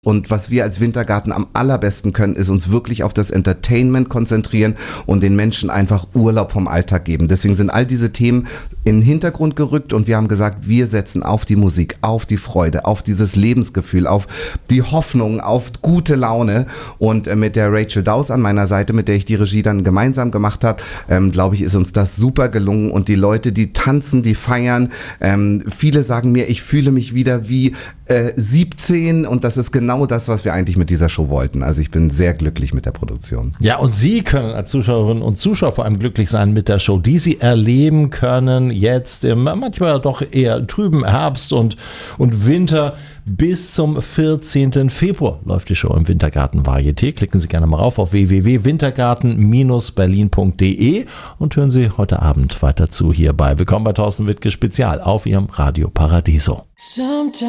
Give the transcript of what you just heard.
Und was wir als Wintergarten am allerbesten können, ist uns wirklich auf das Entertainment konzentrieren und den Menschen einfach Urlaub vom Alltag geben. Deswegen sind all diese Themen in den Hintergrund gerückt und wir haben gesagt, wir setzen auf die Musik, auf die Freude, auf dieses Lebensgefühl, auf die Hoffnung, auf gute Laune. Und mit der Rachel Daus an meiner Seite, mit der ich die Regie dann gemeinsam gemacht habe, glaube ich, ist uns das super gelungen. Und die Leute, die tanzen, die feiern. Viele sagen mir, ich fühle mich wieder wie 17 und das ist genau das, was wir eigentlich mit dieser Show wollten. Also ich bin sehr glücklich mit der Produktion. Ja, und Sie können als Zuschauerinnen und Zuschauer vor allem glücklich sein mit der Show, die Sie erleben können jetzt im manchmal doch eher trüben Herbst und Winter. Bis zum 14. Februar läuft die Show im Wintergarten Varieté. Klicken Sie gerne mal rauf auf www.wintergarten-berlin.de und hören Sie heute Abend weiter zu hierbei. Willkommen bei Thorsten Wittke Spezial auf Ihrem Radio Paradiso.